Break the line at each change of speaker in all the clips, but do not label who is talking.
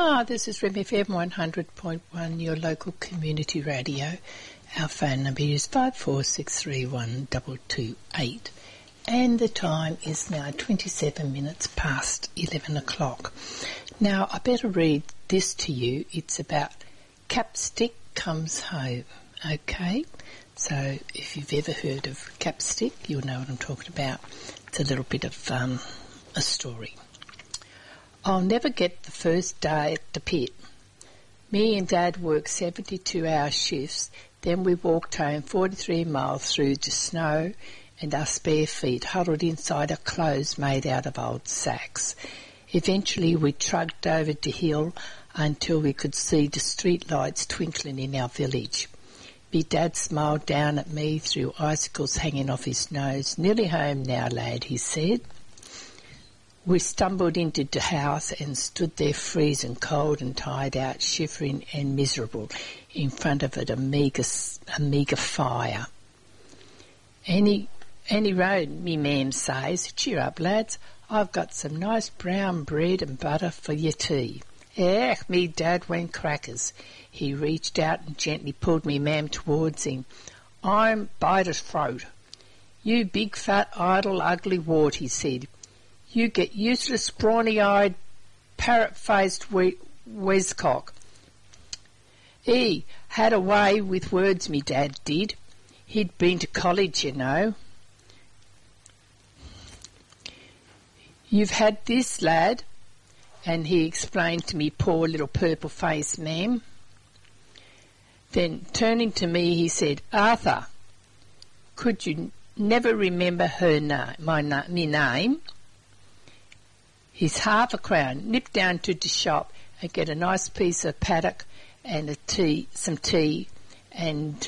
This is Rem FM 100.1, your local community radio. Our phone number is 54631228. And the time is now 27 minutes past 11 o'clock. Now, I better read this to you. It's about Capstick Comes Home, okay? So if you've ever heard of Capstick, you'll know what I'm talking about. It's a little bit of a story. I'll never get the first day at the pit. Me and Dad worked 72-hour shifts, then we walked home 43 miles through the snow and our spare feet huddled inside our clothes made out of old sacks. Eventually we trudged over the hill until we could see the street lights twinkling in our village. Me Dad smiled down at me through icicles hanging off his nose. Nearly home now, lad, he said. We stumbled into the house and stood there freezing cold and tired out, shivering and miserable in front of a meagre fire. Any road, me ma'am says. Cheer up, lads. I've got some nice brown bread and butter for your tea. Me Dad went crackers. He reached out and gently pulled me ma'am towards him. I'm by the throat. You big fat idle ugly wart, he said. You get useless, scrawny-eyed, parrot-faced Wescock. He had a way with words, me Dad did. He'd been to college, you know. You've had this, lad, and he explained to me poor little purple-faced ma'am. Then, turning to me, he said, Arthur, could you never remember me name? He's £0.50. Nip down to the shop and get a nice piece of paddock and some tea, and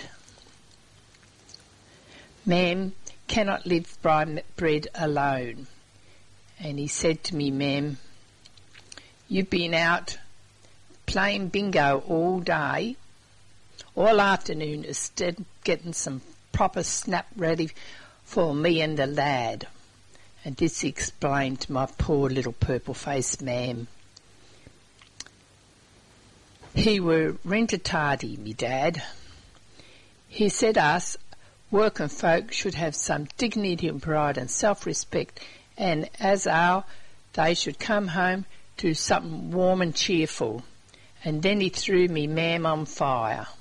ma'am cannot live by bread alone. And he said to me, ma'am, you've been out playing bingo all day, all afternoon, instead of getting some proper snap ready for me and the lad. And this he explained to my poor little purple-faced ma'am. He were rent-a-tardy, me Dad. He said us working folk should have some dignity and pride and self-respect, and as they should come home to something warm and cheerful. And then he threw me ma'am on fire.